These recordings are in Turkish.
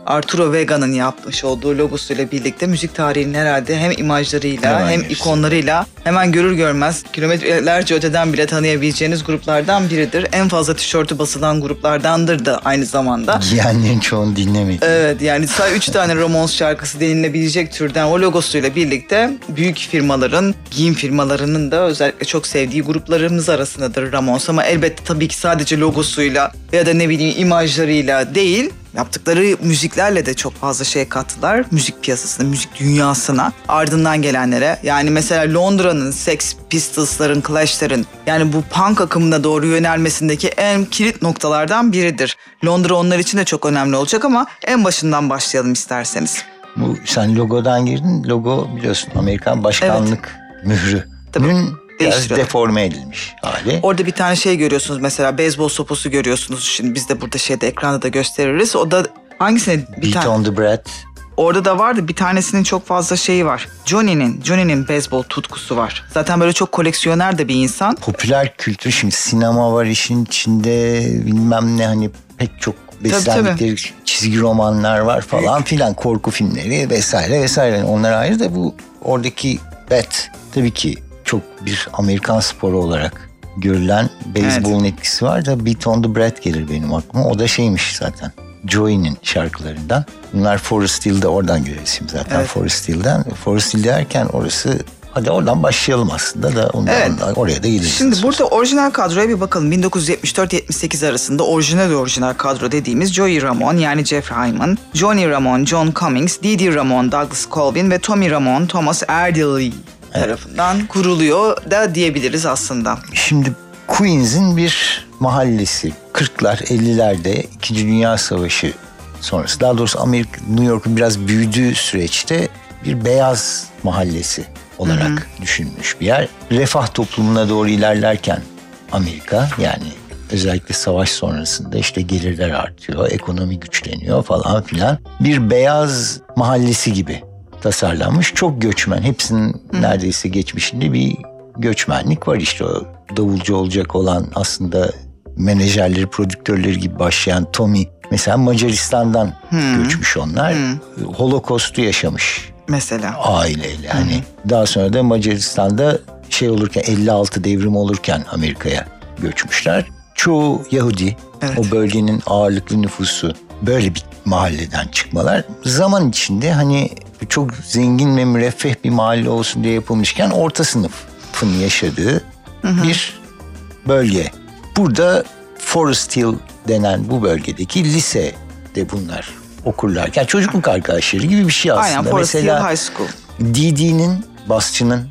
Arturo Vega'nın yapmış olduğu logosuyla birlikte müzik tarihinin herhalde hem imajlarıyla hem ikonlarıyla hemen görür görmez kilometrelerce öteden bile tanıyabileceğiniz gruplardan biridir. En fazla tişörtü basılan gruplardandır da aynı zamanda. Giyenlerin çoğunu dinlemedim. Evet, yani sadece 3 tane Ramones şarkısı denilebilecek türden o logosuyla birlikte büyük firmaların, giyim firmalarının da özellikle çok sevdiği gruplarımız arasındadır Ramones. Ama elbette tabii ki sadece logosuyla ya da ne bileyim imajlarıyla değil, yaptıkları müziklerle de çok fazla şey kattılar. Müzik piyasasına, müzik dünyasına, ardından gelenlere. Yani mesela Londra'nın, Sex Pistols'ların, Clash'ların yani bu punk akımına doğru yönelmesindeki en kilit noktalardan biridir. Londra onlar için de çok önemli olacak ama en başından başlayalım isterseniz. Bu sen logodan girdin. Logo biliyorsun Amerikan başkanlık mührü. Tabii. Biraz deforme edilmiş hali. Orada bir tane şey görüyorsunuz mesela, beyzbol sopası görüyorsunuz. Şimdi biz de burada ekranda da gösteririz. O da hangisine? Beat on the Breath. Orada da vardı, bir tanesinin çok fazla şeyi var. Johnny'nin beyzbol tutkusu var. Zaten böyle çok koleksiyoner de bir insan. Popüler kültür, şimdi sinema var işin içinde, bilmem ne, hani pek çok beslendikleri çizgi romanlar var falan filan, korku filmleri vesaire vesaire. Onlar ayrı da bu oradaki bet tabii ki çok bir Amerikan sporu olarak görülen beyzbolun etkisi var da Beat on the Breath gelir benim aklıma. O da şeymiş zaten, Joey'nin şarkılarından. Bunlar Forest Hill'de, oradan göresim zaten. Evet. Forest Hill'den. Forest Hill derken orası, hadi oradan başlayalım aslında da ondan oraya da gideriz. Şimdi burada orijinal kadroya bir bakalım. 1974-78 arasında orijinal kadro dediğimiz Joey Ramone yani Jeff Hyman, Johnny Ramone, John Cummings, Dee Ramone, Douglas Colvin ve Tommy Ramone, Thomas Erdely tarafından kuruluyor da diyebiliriz aslında. Şimdi Queens'in bir mahallesi. 40'lar 50'lerde 2. Dünya Savaşı sonrası, daha doğrusu New York'un biraz büyüdüğü süreçte bir beyaz mahallesi olarak düşünülmüş bir yer. Refah toplumuna doğru ilerlerken Amerika, yani özellikle savaş sonrasında işte gelirler artıyor, ekonomi güçleniyor falan filan. Bir beyaz mahallesi gibi tasarlanmış. Çok göçmen. Hepsinin neredeyse geçmişinde bir göçmenlik var. İşte o davulcu olacak olan, aslında menajerleri, prodüktörleri gibi başlayan Tommy mesela Macaristan'dan göçmüş onlar. Holocaust'u yaşamış. Mesela. Aileyle. Hani daha sonra da Macaristan'da olurken, 56 devrim olurken Amerika'ya göçmüşler. Çoğu Yahudi. Evet. O bölgenin ağırlıklı nüfusu, böyle bir mahalleden çıkmalar. Zaman içinde hani çok zengin ve müreffeh bir mahalle olsun diye yapılmışken orta sınıfın yaşadığı bir bölge. Burada Forest Hill denen bu bölgedeki lisede bunlar okurlarken çocukluk arkadaşları gibi bir şey aslında. Aynen, Forest Hill High School. Didi'nin, basçının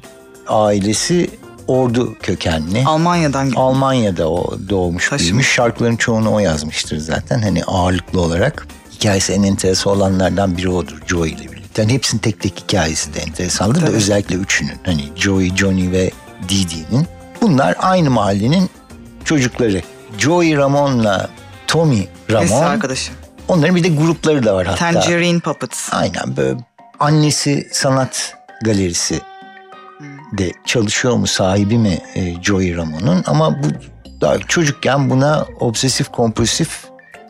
ailesi Ordu kökenli. Almanya'da o doğmuş, büyümüş. Şarkıların çoğunu o yazmıştır zaten. Hani ağırlıklı olarak. Hikayesi en enteresan olanlardan biri odur, Joey ile birlikte. Yani hepsinin tek tek hikayesi de enteresandır da özellikle üçünün. Hani Joey, Johnny ve Didi'nin. Bunlar aynı mahallenin çocukları. Joey Ramone'la Tommy Ramone. Arkadaşı. Onların bir de grupları da var hatta. Tangerine Puppets. Aynen, böyle annesi sanat galerisi de çalışıyor mu, sahibi mi Joey Ramone'un, ama bu daha çocukken buna obsesif kompulsif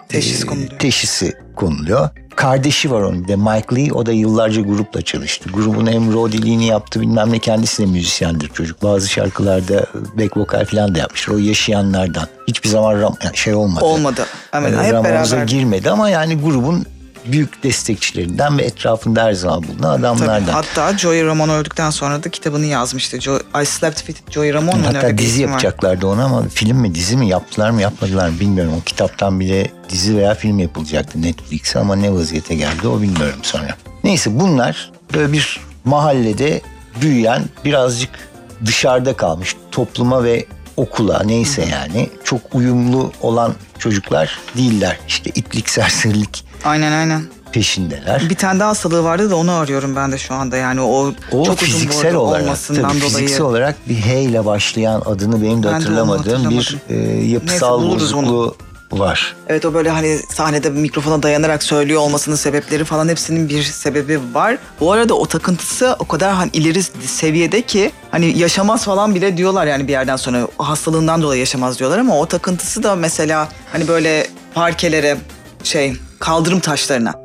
teşhisi konuluyor. Kardeşi var onun, bir de Mike Lee, o da yıllarca grupla çalıştı. Grubun hem roadiliğini yaptı, bilmem ne, kendisi de müzisyendir çocuk. Bazı şarkılarda back vokal falan da yapmıştır. O yaşayanlardan. Hiçbir zaman olmadı. Ramones'a girmedi ama yani grubun büyük destekçilerinden ve etrafında her zaman bulunan adamlardan. Tabii, hatta Joey Ramone öldükten sonra da kitabını yazmıştı. I Slept With Joey Ramone. Hatta dizi yapacaklardı onu ama film mi dizi mi yaptılar mı yapmadılar mı bilmiyorum. O kitaptan bile dizi veya film yapılacaktı Netflix'e ama ne vaziyete geldi o bilmiyorum sonra. Neyse, bunlar böyle bir mahallede büyüyen, birazcık dışarıda kalmış, topluma ve okula neyse yani çok uyumlu olan çocuklar değiller. İşte itlik, serserilik. Aynen. Peşindeler. Bir tane daha hastalığı vardı da onu arıyorum ben de şu anda. Yani o çok fiziksel olarak, olmasından dolayı. Fiziksel olarak bir H ile başlayan, adını benim de hatırlamadığım bir yapısal bozukluğu var. Evet, o böyle hani sahnede mikrofona dayanarak söylüyor olmasının sebepleri falan, hepsinin bir sebebi var. Bu arada o takıntısı o kadar hani ileri seviyede ki hani yaşamaz falan bile diyorlar, yani bir yerden sonra hastalığından dolayı yaşamaz diyorlar ama o takıntısı da mesela hani böyle parkelere, kaldırım taşlarına